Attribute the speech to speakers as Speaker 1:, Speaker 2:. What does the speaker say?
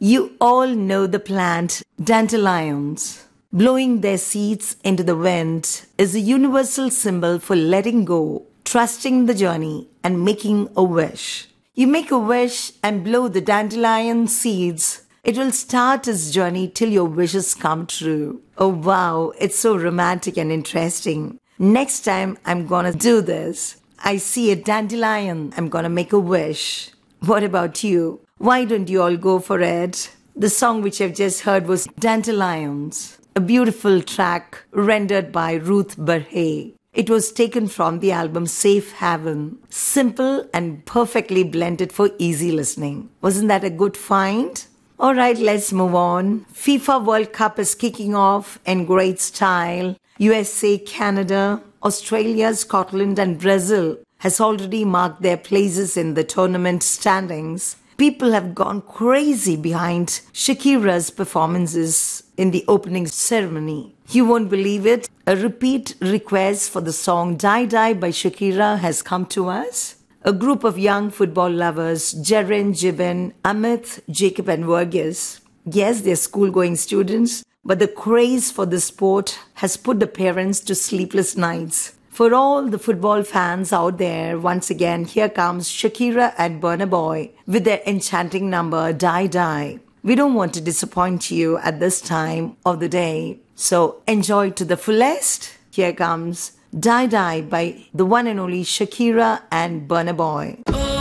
Speaker 1: You all know the plant dandelions. Blowing their seeds into the wind is a universal symbol for letting go, trusting the journey, and making a wish. You make a wish and blow the dandelion seeds. It will start its journey till your wishes come true. Oh wow, it's so romantic and interesting. Next time I'm gonna do this. I see a dandelion, I'm gonna make a wish. What about you? Why don't you all go for it? The song which I've just heard was Dandelions, a beautiful track rendered by Ruth Barhay. It was taken from the album Safe Haven. Simple and perfectly blended for easy listening. Wasn't that a good find? Alright, let's move on. FIFA World Cup is kicking off in great style. USA, Canada, Australia, Scotland and Brazil has already marked their places in the tournament standings. People have gone crazy behind Shakira's performances in the opening ceremony. You won't believe it, a repeat request for the song Die Die by Shakira has come to us. A group of young football lovers, Jaren, Jibin, Amit, Jacob and Verghese. Yes, they're school-going students, but the craze for the sport has put the parents to sleepless nights. For all the football fans out there, once again, here comes Shakira and Burna Boy with their enchanting number, Die Die. We don't want to disappoint you at this time of the day, so enjoy to the fullest. Here comes Die Die by the one and only Shakira and Burna Boy.